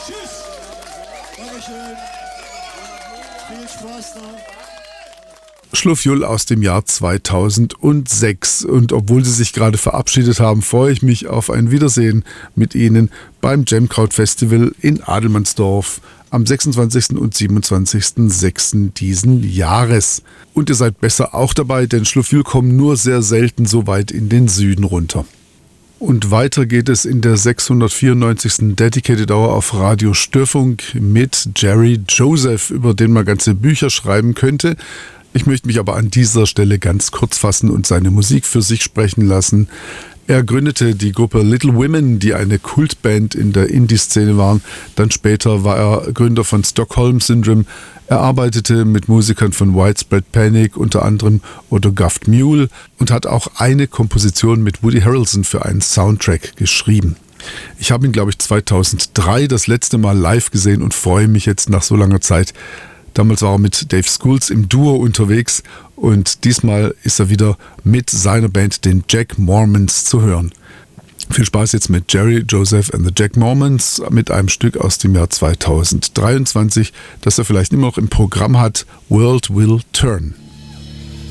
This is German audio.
Tschüss. Dankeschön. Viel Spaß noch. Schlufjul aus dem Jahr 2006. Und obwohl sie sich gerade verabschiedet haben, freue ich mich auf ein Wiedersehen mit ihnen beim Jamkraut Festival in Adelmannsdorf am 26. und 27.06. diesen Jahres. Und ihr seid besser auch dabei, denn Schlufjul kommen nur sehr selten so weit in den Süden runter. Und weiter geht es in der 694. Dedicated Hour auf Radio Störfunk mit Jerry Joseph, über den man ganze Bücher schreiben könnte. Ich möchte mich aber an dieser Stelle ganz kurz fassen und seine Musik für sich sprechen lassen. Er gründete die Gruppe Little Women, die eine Kultband in der Indie-Szene waren. Dann später war er Gründer von Stockholm Syndrome. Er arbeitete mit Musikern von Widespread Panic, unter anderem Otto Guft Mule, und hat auch eine Komposition mit Woody Harrelson für einen Soundtrack geschrieben. Ich habe ihn, glaube ich, 2003 das letzte Mal live gesehen und freue mich jetzt nach so langer Zeit. Damals war er mit Dave Schools im Duo unterwegs und diesmal ist er wieder mit seiner Band, den Jack Mormons, zu hören. Viel Spaß jetzt mit Jerry Joseph and the Jack Mormons mit einem Stück aus dem Jahr 2023, das er vielleicht immer noch im Programm hat, World Will Turn.